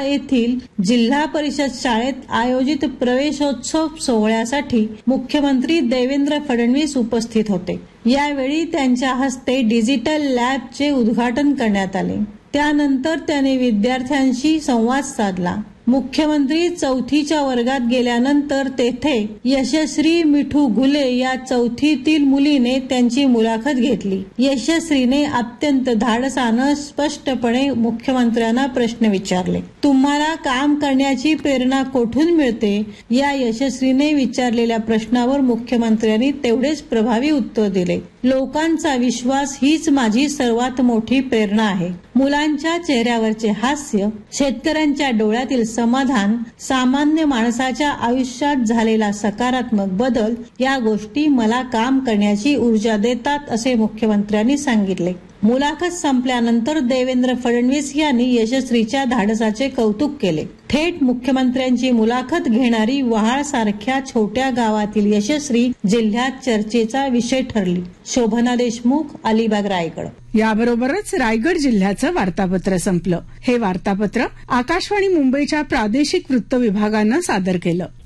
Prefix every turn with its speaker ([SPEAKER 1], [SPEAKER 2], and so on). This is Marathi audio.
[SPEAKER 1] येथील जिल्हा परिषद शाळेत आयोजित प्रवेशोत्सव सोहळ्यासाठी मुख्यमंत्री देवेंद्र फडणवीस उपस्थित होते। यावेळी त्यांच्या हस्ते डिजिटल लॅबचे उद्घाटन करण्यात आले। त्यानंतर त्याने विद्यार्थ्यांशी संवाद साधला। मुख्यमंत्री चौथीच्या वर्गात गेल्यानंतर तेथे यशश्री मिठू घुले या चौथीतील मुलीने त्यांची मुलाखत घेतली। यशश्रीने अत्यंत धाडसानं स्पष्टपणे मुख्यमंत्र्यांना प्रश्न विचारले। तुम्हाला काम करण्याची प्रेरणा कोठून मिळते? या यशश्रीने विचारलेल्या प्रश्नावर मुख्यमंत्र्यांनी तेवढेच प्रभावी उत्तर दिले। लोकांचा विश्वास हीच माझी सर्वात मोठी प्रेरणा आहे। मुलांच्या चेहऱ्यावरचे हास्य, शेतकऱ्यांच्या डोळ्यातील समाधान, सामान्य माणसाच्या आयुष्यात झालेला सकारात्मक बदल या गोष्टी मला काम करण्याची ऊर्जा देतात, असे मुख्यमंत्र्यांनी सांगितले। मुलाखत संपल्यानंतर देवेंद्र फडणवीस यांनी यशश्रीच्या धाडसाचे कौतुक केले। थेट मुख्यमंत्र्यांची मुलाखत घेणारी वहाळ सारख्या छोट्या गावातील यशश्री जिल्ह्यात चर्चेचा विषय ठरली। शोभना देशमुख, अलिबाग, रायगड।
[SPEAKER 2] याबरोबरच रायगड जिल्ह्याचं वार्तापत्र संपलं। हे वार्तापत्र आकाशवाणी मुंबईच्या प्रादेशिक वृत्त विभागानं सादर केलं।